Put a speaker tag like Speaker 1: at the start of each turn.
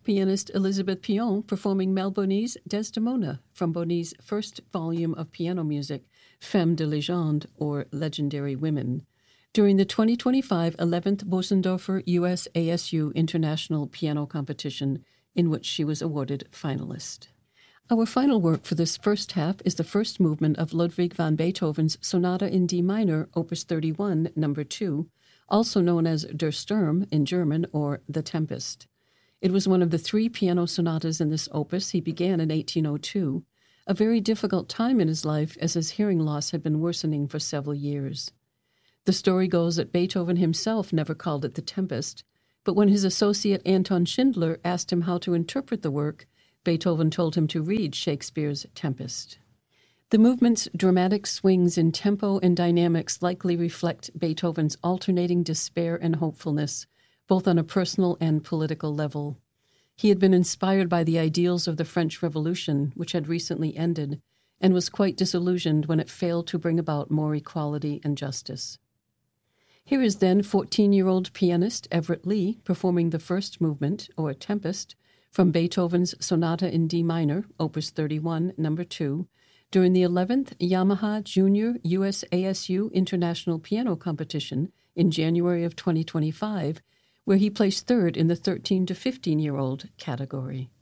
Speaker 1: Pianist Elizabeth Pion performing Melbonese Desdemona from Bonny's first volume of piano music, Femmes de Légende, or Legendary Women, during the 2025 11th Bosendorfer US ASU International Piano Competition, in which she was awarded finalist. Our final work for this first half is the first movement of Ludwig van Beethoven's Sonata in D minor, Opus 31, No. 2, also known as Der Sturm in German, or The Tempest. It was one of the 3 piano sonatas in this opus he began in 1802, a very difficult time in his life as his hearing loss had been worsening for several years. The story goes that Beethoven himself never called it The Tempest, but when his associate Anton Schindler asked him how to interpret the work, Beethoven told him to read Shakespeare's Tempest. The movement's dramatic swings in tempo and dynamics likely reflect Beethoven's alternating despair and hopefulness, both on a personal and political level. He had been inspired by the ideals of the French Revolution, which had recently ended, and was quite disillusioned when it failed to bring about more equality and justice. Here is then 14-year-old pianist Everett Lee performing the first movement, or Tempest, from Beethoven's Sonata in D minor, Opus 31, No. 2, during the 11th Yamaha Junior US ASU International Piano Competition in January of 2025, where he placed third in the 13 to 15-year-old category.